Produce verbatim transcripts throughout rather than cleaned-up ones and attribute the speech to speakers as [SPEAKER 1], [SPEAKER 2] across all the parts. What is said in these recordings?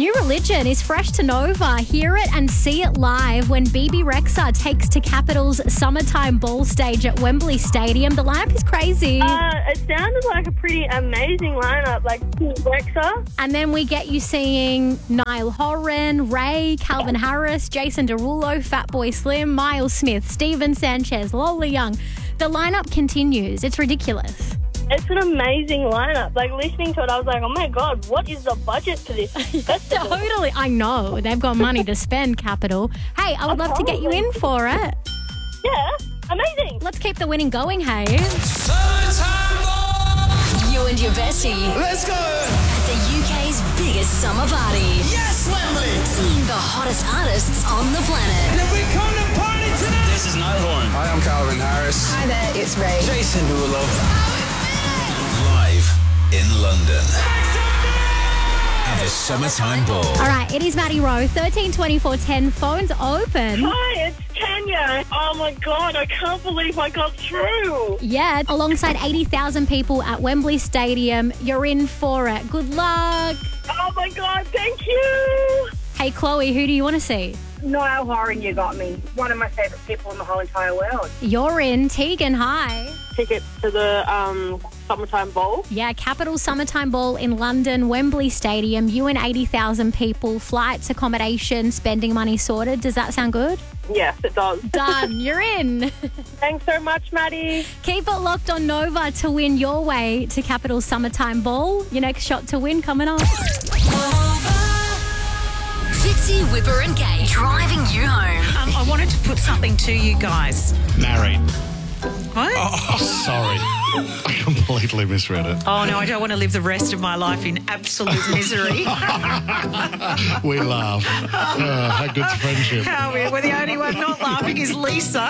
[SPEAKER 1] New Religion is fresh to Nova. Hear it and see it live when B B Rexha takes to Capital's Summertime Ball stage at Wembley Stadium. The lineup is crazy.
[SPEAKER 2] Uh, it sounded like a pretty amazing lineup, like Rexha.
[SPEAKER 1] And then we get you seeing Niall Horan, Ray, Calvin Harris, Jason Derulo, Fatboy Slim, Miles Smith, Steven Sanchez, Lola Young. The lineup continues. It's ridiculous.
[SPEAKER 2] It's an amazing lineup. Like, listening to it, I was like, oh my God, what is the budget for this festival?
[SPEAKER 1] Totally. I know. They've got money to spend, Capital. Hey, I would love to get you in for it.
[SPEAKER 2] Yeah, amazing.
[SPEAKER 1] Let's keep the winning going, hey?
[SPEAKER 3] You and your bestie.
[SPEAKER 4] Let's go.
[SPEAKER 3] At the U K's biggest summer party.
[SPEAKER 4] Yes, Wembley.
[SPEAKER 3] Seeing the hottest artists on the planet.
[SPEAKER 4] And we come to party tonight.
[SPEAKER 5] This is Niall Horan.
[SPEAKER 6] Hi, I'm Calvin Harris.
[SPEAKER 7] Hi there, it's Ray.
[SPEAKER 5] Jason Derulo.
[SPEAKER 8] Live in London at the Summertime Ball.
[SPEAKER 1] All right, it is Maddie Rowe, thirteen twenty-four ten. Phones open.
[SPEAKER 2] Hi, it's Tanya. Oh my God, I can't believe I got through.
[SPEAKER 1] Yeah, alongside eighty thousand people at Wembley Stadium. You're in for it. Good luck.
[SPEAKER 2] Oh my God, thank you.
[SPEAKER 1] Hey, Chloe, who do you want to see?
[SPEAKER 7] Niall Horan, you got me. One of my favourite people in the whole entire world.
[SPEAKER 1] You're in. Tegan, hi.
[SPEAKER 2] Tickets to the um, Summertime Ball.
[SPEAKER 1] Yeah, Capital Summertime Ball in London, Wembley Stadium. You and eighty thousand people, flights, accommodation, spending money sorted. Does that sound good?
[SPEAKER 2] Yes, it does.
[SPEAKER 1] Done. You're in.
[SPEAKER 2] Thanks so much, Maddie.
[SPEAKER 1] Keep it locked on Nova to win your way to Capital Summertime Ball. Your next shot to win coming up.
[SPEAKER 3] Fitzy, Whipper and Gay driving you home.
[SPEAKER 9] Um, I wanted to put something to you guys.
[SPEAKER 5] Married.
[SPEAKER 9] What?
[SPEAKER 5] Oh, sorry. I completely misread it.
[SPEAKER 9] Oh, no, I don't want to live the rest of my life in absolute misery.
[SPEAKER 5] We laugh. Oh, how good's friendship?
[SPEAKER 9] How weird. Well, the only one not laughing is Lisa.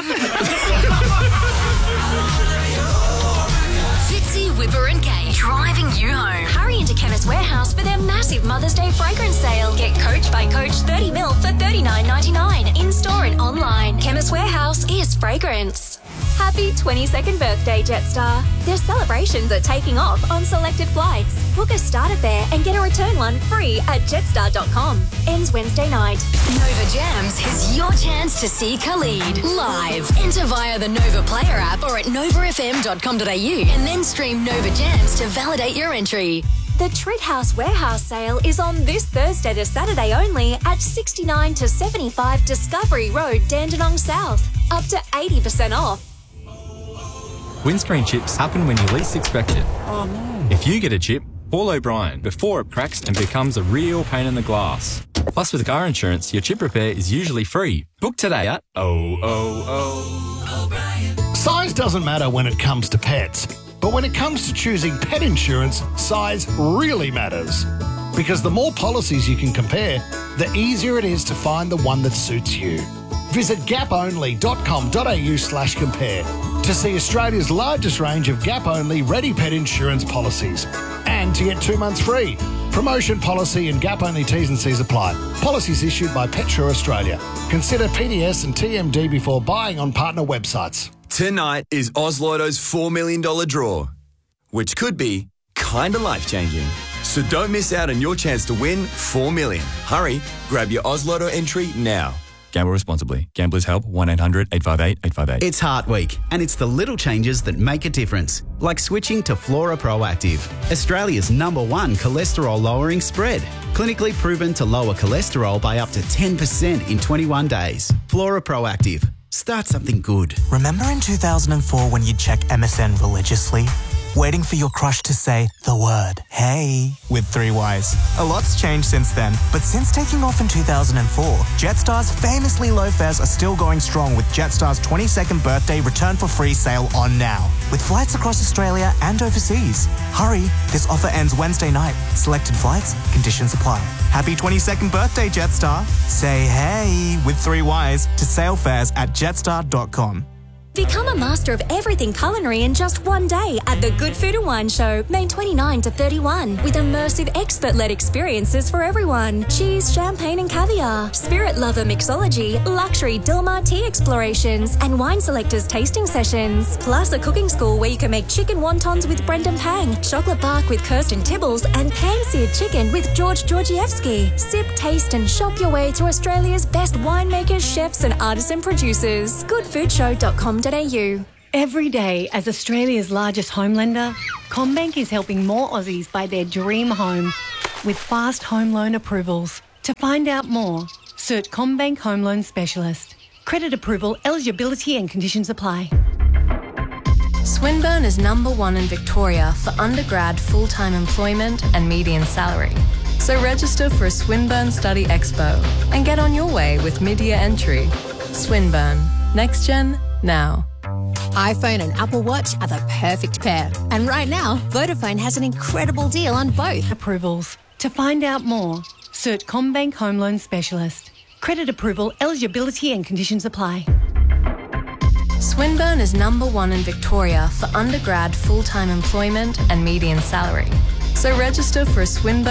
[SPEAKER 3] Fitzy, Whipper and Gay driving you home. Hurry into Chemist Warehouse for their massive Mother's Day fragrance sale. Get Coach by Coach thirty mil for thirty-nine ninety-nine. In-store and online. Chemist Warehouse is fragrance. Happy twenty-second birthday, Jetstar. Their celebrations are taking off on selected flights. Book a starter fare and get a return one free at jetstar dot com. Ends Wednesday night. Nova Jams is your chance to see Khalid live. Enter via the Nova Player app or at nova f m dot com dot a u and then stream Nova Jams to validate your entry. The Treat House Warehouse sale is on this Thursday to Saturday only at sixty-nine to seventy-five Discovery Road, Dandenong South. Up to eighty percent off.
[SPEAKER 10] Windscreen chips happen when you least expect it.
[SPEAKER 9] Oh, no.
[SPEAKER 10] If you get a chip, call O'Brien before it cracks and becomes a real pain in the glass. Plus, with car insurance, your chip repair is usually free. Book today at oh oh oh. O'Brien.
[SPEAKER 11] Size doesn't matter when it comes to pets, but when it comes to choosing pet insurance, size really matters. Because the more policies you can compare, the easier it is to find the one that suits you. Visit gap only dot com dot a u slash compare to see Australia's largest range of gap-only ready pet insurance policies and to get two months free. Promotion policy and gap-only T's and C's apply. Policies issued by PetSure Australia. Consider P D S and T M D before buying on partner websites.
[SPEAKER 12] Tonight is Oz Lotto's four million dollars draw, which could be kinda life-changing. So don't miss out on your chance to win four million dollars. Hurry, grab your Oz Lotto entry now.
[SPEAKER 13] Gamble responsibly. Gamblers Help, one eight hundred eight five eight eight five eight.
[SPEAKER 14] It's Heart Week, and it's the little changes that make a difference, like switching to Flora Proactive, Australia's number one cholesterol-lowering spread. Clinically proven to lower cholesterol by up to ten percent in twenty-one days. Flora Proactive. Start something good.
[SPEAKER 15] Remember in two thousand four when you'd check M S N religiously? Waiting for your crush to say the word hey with three Y's. A lot's changed since then, but since taking off in two thousand four, Jetstar's famously low fares are still going strong with Jetstar's twenty-second birthday return for free sale on now. With flights across Australia and overseas. Hurry, this offer ends Wednesday night. Selected flights, conditions apply. Happy twenty-second birthday, Jetstar. Say hey with three Y's to sale fares at jetstar dot com.
[SPEAKER 3] Become a master of everything culinary in just one day at the Good Food and Wine Show, May twenty-ninth to thirty-first, with immersive expert-led experiences for everyone. Cheese, champagne and caviar, spirit lover mixology, luxury Dilmar tea explorations, and wine selectors tasting sessions. Plus a cooking school where you can make chicken wontons with Brendan Pang, chocolate bark with Kirsten Tibbles, and pan-seared chicken with George Georgievsky. Sip, taste and shop your way to Australia's best winemakers, chefs and artisan producers. good food show dot com dot a u.
[SPEAKER 6] Every day, as Australia's largest home lender, CommBank is helping more Aussies buy their dream home with fast home loan approvals. To find out more, search CommBank Home Loan Specialist. Credit approval, eligibility and conditions apply.
[SPEAKER 16] Swinburne is number one in Victoria for undergrad full-time employment and median salary. So register for a Swinburne Study Expo and get on your way with mid-year entry. Swinburne. Next gen, now.
[SPEAKER 17] iPhone and Apple Watch are the perfect pair. And right now, Vodafone has an incredible deal on both.
[SPEAKER 6] Approvals. To find out more, search CommBank Home Loan Specialist. Credit approval, eligibility and conditions apply.
[SPEAKER 16] Swinburne is number one in Victoria for undergrad full-time employment and median salary. So register for a Swinburne